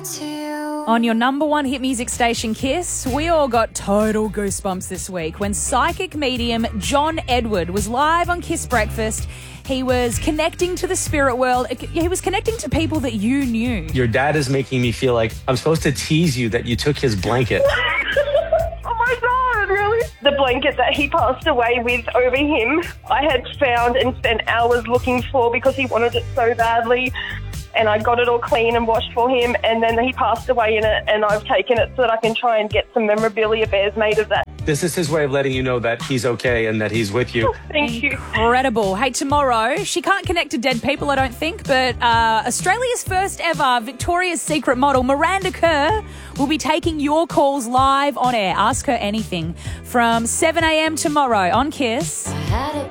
On your number one hit music station, Kiss, we all got total goosebumps this week when psychic medium John Edward was live on Kiss Breakfast. He was connecting to the spirit world. He was connecting to people that you knew. Your dad is making me feel like I'm supposed to tease you that you took his blanket. Oh my God, really? The blanket that he passed away with over him, I had found and spent hours looking for because he wanted it so badly. And I got it all clean and washed for him, and then he passed away in it, and I've taken it so that I can try and get some memorabilia bears made of that. This is his way of letting you know that he's okay and that he's with you. Thank you. Incredible. Hey, tomorrow, she can't connect to dead people, I don't think, but Australia's first ever Victoria's Secret model, Miranda Kerr, will be taking your calls live on air. Ask her anything from 7 a.m. tomorrow on Kiss.